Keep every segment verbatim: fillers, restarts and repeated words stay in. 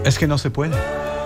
Es que no se puede.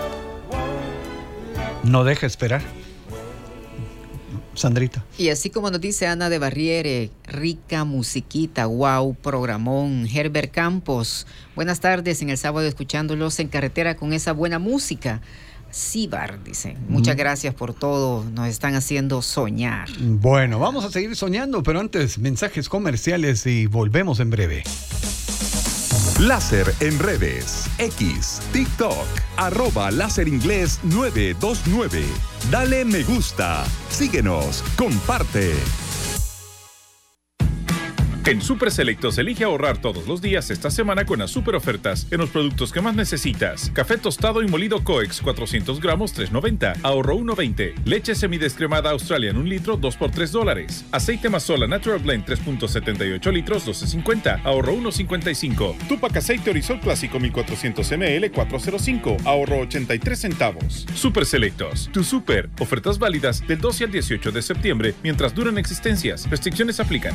No deja esperar. Sandrita. Y así como nos dice Ana de Barriere, rica musiquita, wow, programón. Herbert Campos, buenas tardes, en el sábado escuchándolos en carretera con esa buena música. Cibar, dice, muchas mm. gracias por todo, nos están haciendo soñar. Bueno, vamos a seguir soñando, pero antes mensajes comerciales y volvemos en breve. Láser en redes, X, TikTok, arroba Láser Inglés nueve dos nueve. Dale me gusta, síguenos, comparte. En Super Selectos elige ahorrar todos los días esta semana con las super ofertas en los productos que más necesitas. Café tostado y molido Coex cuatrocientos gramos tres noventa, ahorro uno veinte. Leche semidescremada Australian un litro dos por tres dólares. Aceite Mazola Natural Blend tres punto setenta y ocho litros doce cincuenta, ahorro uno cincuenta y cinco. Tupac aceite Orisol clásico mil cuatrocientos mililitros cuatrocientos cinco, ahorro ochenta y tres centavos. Super Selectos, tu super. Ofertas válidas del doce al dieciocho de septiembre mientras duran existencias. Restricciones aplican.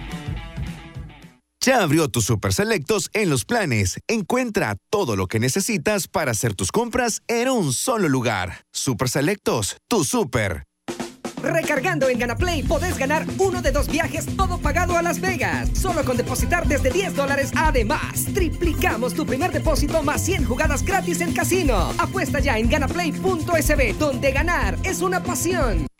Ya abrió tus Super Selectos en los planes. Encuentra todo lo que necesitas para hacer tus compras en un solo lugar. Super Selectos, tu super. Recargando en GanaPlay podés ganar uno de dos viajes todo pagado a Las Vegas. Solo con depositar desde diez dólares. Además, triplicamos tu primer depósito más cien jugadas gratis en casino. Apuesta ya en ganaplay punto es be, donde ganar es una pasión.